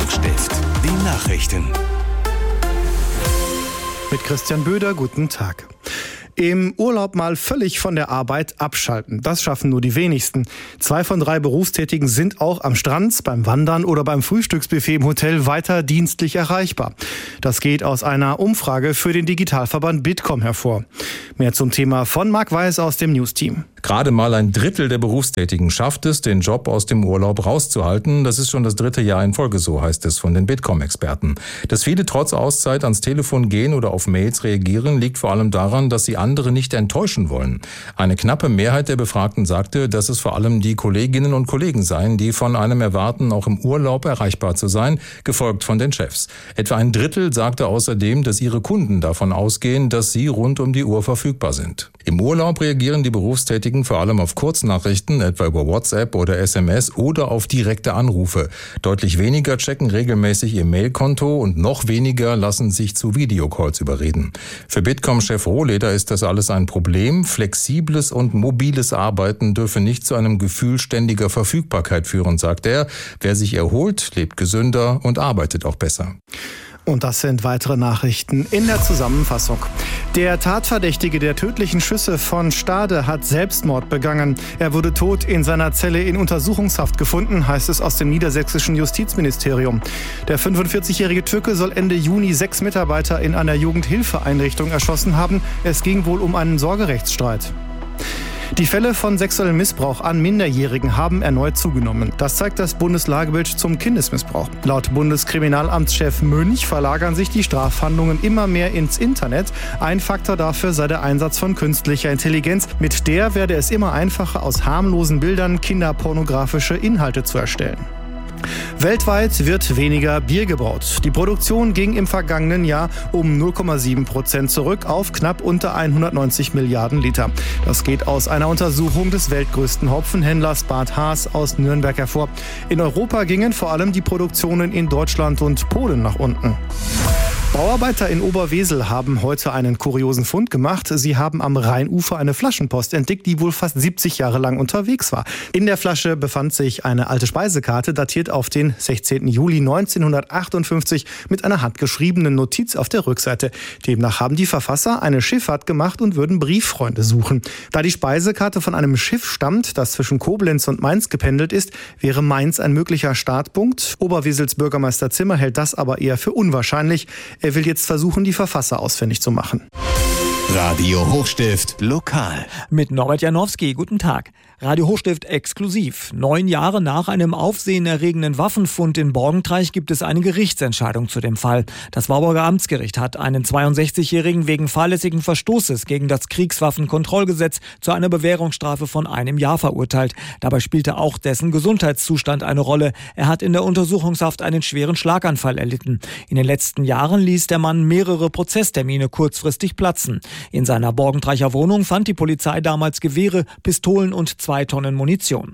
Hochstift, die Nachrichten. Mit Christian Böder, guten Tag. Im Urlaub mal völlig von der Arbeit abschalten. Das schaffen nur die wenigsten. 2 von 3 Berufstätigen sind auch am Strand, beim Wandern oder beim Frühstücksbuffet im Hotel weiter dienstlich erreichbar. Das geht aus einer Umfrage für den Digitalverband Bitkom hervor. Mehr zum Thema von Marc Weiß aus dem News-Team. Gerade mal 1/3 der Berufstätigen schafft es, den Job aus dem Urlaub rauszuhalten. Das ist schon das 3. Jahr in Folge, so heißt es von den Bitkom-Experten. Dass viele trotz Auszeit ans Telefon gehen oder auf Mails reagieren, liegt vor allem daran, dass sie andere nicht enttäuschen wollen. Eine knappe Mehrheit der Befragten sagte, dass es vor allem die Kolleginnen und Kollegen seien, die von einem erwarten, auch im Urlaub erreichbar zu sein, gefolgt von den Chefs. Etwa 1/3 sagte außerdem, dass ihre Kunden davon ausgehen, dass sie rund um die Uhr verfügbar sind. Im Urlaub reagieren die Berufstätigen vor allem auf Kurznachrichten, etwa über WhatsApp oder SMS oder auf direkte Anrufe. Deutlich weniger checken regelmäßig ihr Mailkonto und noch weniger lassen sich zu Videocalls überreden. Für Bitkom-Chef Rohleder ist das alles ein Problem. Flexibles und mobiles Arbeiten dürfe nicht zu einem Gefühl ständiger Verfügbarkeit führen, sagt er. Wer sich erholt, lebt gesünder und arbeitet auch besser. Und das sind weitere Nachrichten in der Zusammenfassung. Der Tatverdächtige der tödlichen Schüsse von Stade hat Selbstmord begangen. Er wurde tot in seiner Zelle in Untersuchungshaft gefunden, heißt es aus dem niedersächsischen Justizministerium. Der 45-jährige Türke soll Ende Juni 6 Mitarbeiter in einer Jugendhilfeeinrichtung erschossen haben. Es ging wohl um einen Sorgerechtsstreit. Die Fälle von sexuellem Missbrauch an Minderjährigen haben erneut zugenommen. Das zeigt das Bundeslagebild zum Kindesmissbrauch. Laut Bundeskriminalamtschef Münch verlagern sich die Strafhandlungen immer mehr ins Internet. Ein Faktor dafür sei der Einsatz von künstlicher Intelligenz. Mit der werde es immer einfacher, aus harmlosen Bildern kinderpornografische Inhalte zu erstellen. Weltweit wird weniger Bier gebraut. Die Produktion ging im vergangenen Jahr um 0,7% zurück auf knapp unter 190 Milliarden Liter. Das geht aus einer Untersuchung des weltgrößten Hopfenhändlers Bad Haas aus Nürnberg hervor. In Europa gingen vor allem die Produktionen in Deutschland und Polen nach unten. Bauarbeiter in Oberwesel haben heute einen kuriosen Fund gemacht. Sie haben am Rheinufer eine Flaschenpost entdeckt, die wohl fast 70 Jahre lang unterwegs war. In der Flasche befand sich eine alte Speisekarte, datiert auf den 16. Juli 1958 mit einer handgeschriebenen Notiz auf der Rückseite. Demnach haben die Verfasser eine Schifffahrt gemacht und würden Brieffreunde suchen. Da die Speisekarte von einem Schiff stammt, das zwischen Koblenz und Mainz gependelt ist, wäre Mainz ein möglicher Startpunkt. Oberwesels Bürgermeister Zimmer hält das aber eher für unwahrscheinlich. Er will jetzt versuchen, die Verfasser ausfindig zu machen. Radio Hochstift lokal. Mit Norbert Janowski, guten Tag. Radio Hochstift exklusiv. 9 Jahre nach einem aufsehenerregenden Waffenfund in Borgentreich gibt es eine Gerichtsentscheidung zu dem Fall. Das Warburger Amtsgericht hat einen 62-Jährigen wegen fahrlässigen Verstoßes gegen das Kriegswaffenkontrollgesetz zu einer Bewährungsstrafe von 1 Jahr verurteilt. Dabei spielte auch dessen Gesundheitszustand eine Rolle. Er hat in der Untersuchungshaft einen schweren Schlaganfall erlitten. In den letzten Jahren ließ der Mann mehrere Prozesstermine kurzfristig platzen. In seiner Borgentreicher Wohnung fand die Polizei damals Gewehre, Pistolen und 2 Tonnen Munition.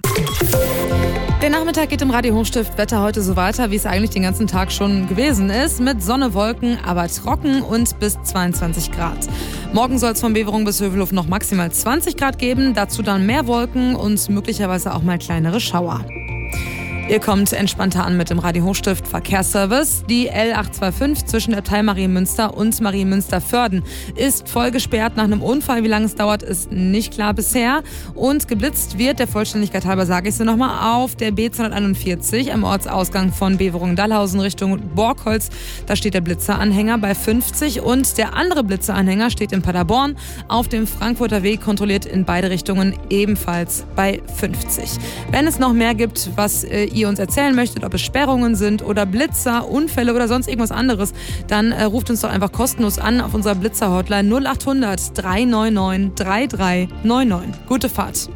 Der Nachmittag geht im Radio Hochstift Wetter heute so weiter, wie es eigentlich den ganzen Tag schon gewesen ist. Mit Sonne, Wolken, aber trocken und bis 22 Grad. Morgen soll es von Beverung bis Hövelhof noch maximal 20 Grad geben. Dazu dann mehr Wolken und möglicherweise auch mal kleinere Schauer. Ihr kommt entspannter an mit dem Radio Hochstift Verkehrsservice. Die L825 zwischen der Abtei Marienmünster und Marienmünster-Förden ist voll gesperrt nach einem Unfall. Wie lange es dauert, ist nicht klar bisher. Und geblitzt wird, der Vollständigkeit halber sage ich es nochmal, auf der B241 am Ortsausgang von Beverungen-Dallhausen Richtung Borgholz. Da steht der Blitzeranhänger bei 50 und der andere Blitzeranhänger steht in Paderborn auf dem Frankfurter Weg, kontrolliert in beide Richtungen, ebenfalls bei 50. Wenn es noch mehr gibt, was ihr uns erzählen möchtet, ob es Sperrungen sind oder Blitzer, Unfälle oder sonst irgendwas anderes, dann ruft uns doch einfach kostenlos an auf unserer Blitzer-Hotline 0800 399 3399. Gute Fahrt.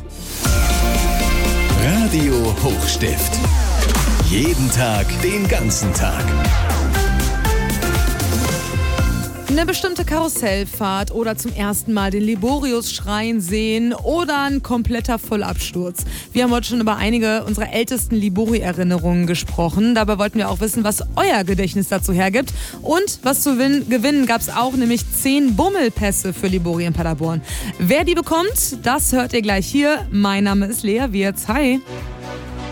Radio Hochstift. Jeden Tag, den ganzen Tag. Eine bestimmte Karussellfahrt oder zum ersten Mal den Liborius-Schrein sehen oder ein kompletter Vollabsturz. Wir haben heute schon über einige unserer ältesten Libori-Erinnerungen gesprochen. Dabei wollten wir auch wissen, was euer Gedächtnis dazu hergibt. Und was zu gewinnen gab es auch, nämlich 10 Bummelpässe für Libori in Paderborn. Wer die bekommt, das hört ihr gleich hier. Mein Name ist Lea Wirz. Hi.